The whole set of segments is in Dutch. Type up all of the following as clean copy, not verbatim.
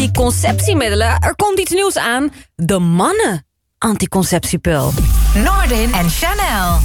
anticonceptiemiddelen. Er komt iets nieuws aan. De mannen-anticonceptiepil. Noordin en Chanel.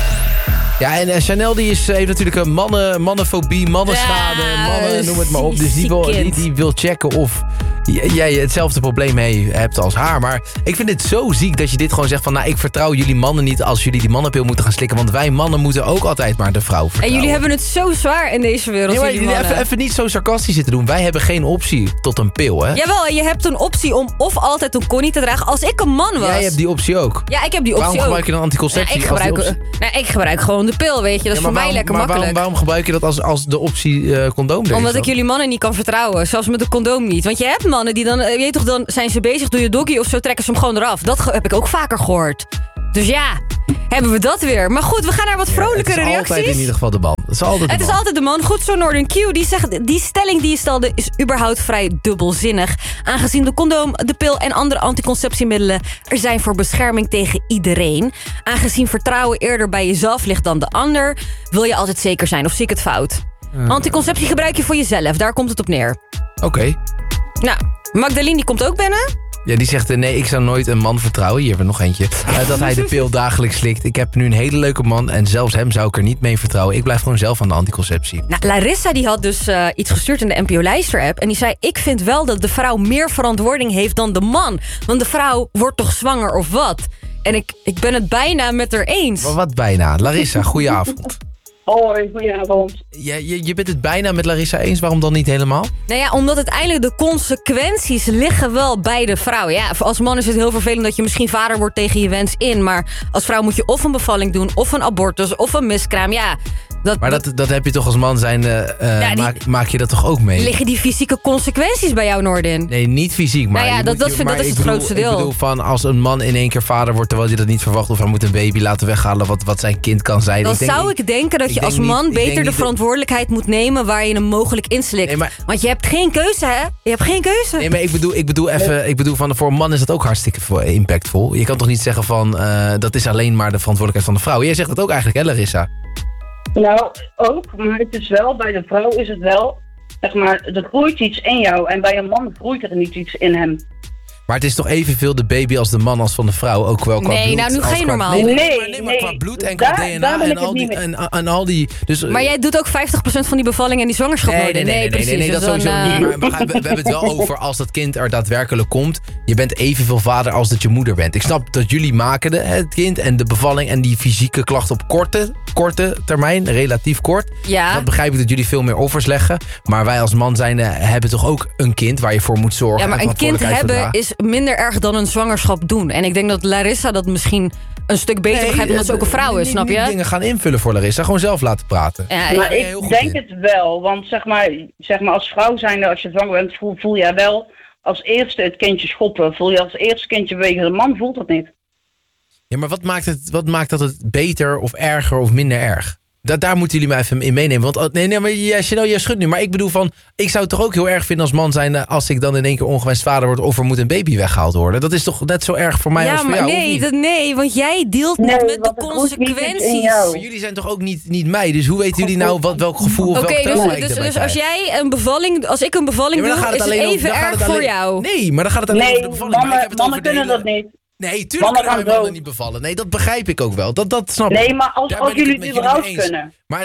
Ja, en Chanel heeft natuurlijk een mannenfobie, mannenschade, mannen, noem het maar op. Dus die wil checken of jij hetzelfde probleem hebt als haar. Maar ik vind het zo ziek dat je dit gewoon zegt van... ik vertrouw jullie mannen niet als jullie die mannenpil moeten gaan slikken. Want wij mannen moeten ook altijd maar de vrouw vertrouwen. En jullie hebben het zo zwaar in deze wereld. Even niet zo sarcastisch zitten doen. Wij hebben geen optie tot een pil, hè? Jawel, je hebt een optie om of altijd een connie te dragen. Als ik een man was... Jij hebt die optie ook. Ja, ik heb die optie Waarom gebruik je dan anticonceptie? Ik gebruik gewoon de pil, weet je. Dat is voor mij lekker makkelijk. Waarom gebruik je dat als de optie condoom? Omdat ik jullie mannen niet kan vertrouwen. Zelfs met een condoom niet. Want je hebt mannen die dan... Weet je toch, dan zijn ze bezig, doe je doggy of zo, trekken ze hem gewoon eraf. Dat heb ik ook vaker gehoord. Dus ja, hebben we dat weer. Maar goed, we gaan naar wat vrolijkere reacties. Het is altijd in ieder geval de man. Het is altijd de man. Goed zo, Northern Q. Die zegt, die stelling die je stelde is überhaupt vrij dubbelzinnig. Aangezien de condoom, de pil en andere anticonceptiemiddelen er zijn voor bescherming tegen iedereen. Aangezien vertrouwen eerder bij jezelf ligt dan de ander, wil je altijd zeker zijn. Of zie ik het fout? Anticonceptie gebruik je voor jezelf. Daar komt het op neer. Oké. Nou, Magdalene die komt ook binnen. Ja, die zegt, nee, ik zou nooit een man vertrouwen. Hier hebben we nog eentje. Dat hij de pil dagelijks slikt. Ik heb nu een hele leuke man en zelfs hem zou ik er niet mee vertrouwen. Ik blijf gewoon zelf aan de anticonceptie. Nou, Larissa die had dus iets gestuurd in de NPO Luister-app. En die zei, ik vind wel dat de vrouw meer verantwoording heeft dan de man. Want de vrouw wordt toch zwanger of wat? En ik ben het bijna met haar eens. Wat bijna? Larissa, goedenavond. Hoi, goedenavond. Je bent het bijna met Larissa eens, waarom dan niet helemaal? Nou ja, omdat uiteindelijk de consequenties liggen wel bij de vrouw. Ja, als man is het heel vervelend dat je misschien vader wordt tegen je wens in. Maar als vrouw moet je of een bevalling doen, of een abortus, of een miskraam. Ja, dat heb je toch als man zijn, maak je dat toch ook mee? Liggen die fysieke consequenties bij jou, Noordin? Nee, niet fysiek, maar... Nou ja, dat is het grootste deel. Ik bedoel van, als een man in één keer vader wordt terwijl hij dat niet verwacht, of hij moet een baby laten weghalen wat zijn kind kan zijn. Dan zou ik denken dat je als man beter de verantwoordelijkheid moet nemen waar je hem mogelijk inslikt. Nee, want je hebt geen keuze, hè? Je hebt geen keuze. Nee, maar ik bedoel van, voor een man is dat ook hartstikke impactvol. Je kan toch niet zeggen van, dat is alleen maar de verantwoordelijkheid van de vrouw. Jij zegt dat ook eigenlijk, hè, Larissa? Nou, ook, maar het is wel, bij de vrouw is het wel, zeg maar, er groeit iets in jou en bij een man groeit er niet iets in hem. Maar het is toch evenveel de baby als de man als van de vrouw, ook wel qua bloed? Nee, nou nu geen normaal. Nee, maar qua bloed en qua DNA en al die... Dus, maar jij doet ook 50% van die bevalling en die zwangerschap worden. Nee, dat sowieso niet. Maar we hebben het wel over als dat kind er daadwerkelijk komt. Je bent evenveel vader als dat je moeder bent. Ik snap dat jullie maken het kind en de bevalling en die fysieke klachten op korte termijn, relatief kort. Ja. Dat begrijp ik dat jullie veel meer offers leggen. Maar wij als man zijn hebben toch ook een kind waar je voor moet zorgen. Ja, maar een kind hebben is minder erg dan een zwangerschap doen. En ik denk dat Larissa dat misschien een stuk beter begrijpt omdat ze ook een vrouw is, snap je? Niet dingen gaan invullen voor Larissa, gewoon zelf laten praten. Ja, maar ik denk het wel, want zeg maar als vrouw zijnde, als je zwanger bent, voel jij wel als eerste het kindje schoppen. Voel je als eerste kindje bewegen. De man voelt dat niet. Ja, maar wat maakt dat het beter of erger of minder erg? Daar moeten jullie mij even in meenemen. Want maar Chanel, jij schudt nu. Maar ik bedoel van, ik zou het toch ook heel erg vinden als man zijn als ik dan in één keer ongewenst vader word of er moet een baby weggehaald worden. Dat is toch net zo erg voor mij als voor jou? Nee, want jij deelt niet met de consequenties. Maar jullie zijn toch ook niet mij? Dus hoe weten jullie nou welk gevoel of welk trauma ik erbij dus als jij een bevalling, als ik een bevalling doe, is het even erg voor jou. Nee, maar dan gaat het alleen over de bevalling. Mannen kunnen dat niet. Nee, tuurlijk kunnen wij mannen niet bevallen. Nee, dat begrijp ik ook wel. Dat snap ik. Nee, maar als jullie het überhaupt kunnen. Maar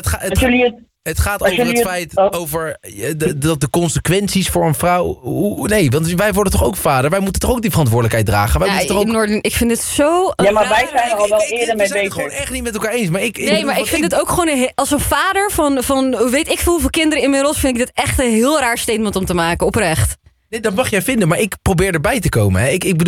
het gaat over het feit over dat de consequenties voor een vrouw... Nee, want wij worden toch ook vader? Wij moeten toch ook die verantwoordelijkheid dragen? Wij moeten toch ook... Noordin, ik vind dit zo... Ja, maar wij zijn er al wel eerder mee bezig. We zijn het gewoon echt niet met elkaar eens. Maar ik vind het ook gewoon... Als een vader van weet ik veel hoeveel kinderen inmiddels... vind ik dit echt een heel raar statement om te maken. Oprecht. Nee, dat mag jij vinden, maar ik probeer erbij te komen. Hè.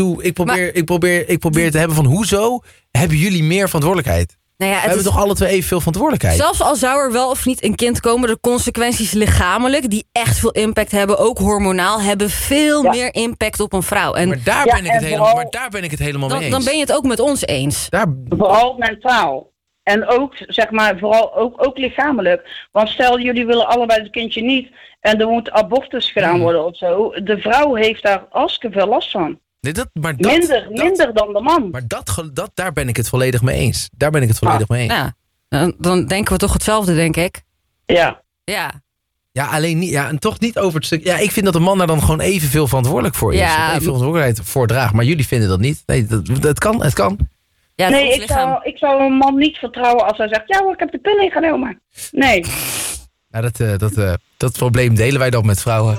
Ik probeer te hebben van hoezo hebben jullie meer verantwoordelijkheid? Nou ja, we hebben toch alle twee evenveel verantwoordelijkheid? Zelfs al zou er wel of niet een kind komen, de consequenties lichamelijk, die echt veel impact hebben, ook hormonaal, hebben veel meer impact op een vrouw. En maar daar ben ik het helemaal mee eens. Dan ben je het ook met ons eens. Vooral mentaal. En ook, zeg maar, vooral ook lichamelijk. Want stel, jullie willen allebei het kindje niet en er moet abortus gedaan worden of zo. De vrouw heeft daar hartstikke veel last van. Nee, minder dan de man. Maar daar ben ik het volledig mee eens. Daar ben ik het volledig mee eens. Ja, dan denken we toch hetzelfde, denk ik. Ja. Ja. Ja, alleen niet, en toch niet over het stuk. Ja, ik vind dat een man daar dan gewoon evenveel verantwoordelijk voor is. Ja. Evenveel verantwoordelijkheid voor draagt. Maar jullie vinden dat niet. Nee, het kan. Ja, Nee, ik zou een man niet vertrouwen als hij zegt... Ja hoor, ik heb de pil ingenomen. Nee. Ja, dat probleem delen wij dan met vrouwen.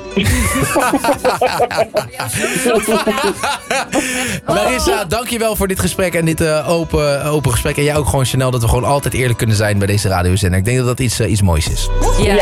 Larissa, dankjewel voor dit gesprek en dit open gesprek. En jij ook gewoon, Chanel, dat we gewoon altijd eerlijk kunnen zijn bij deze radiozender. Ik denk dat dat iets moois is. Ja.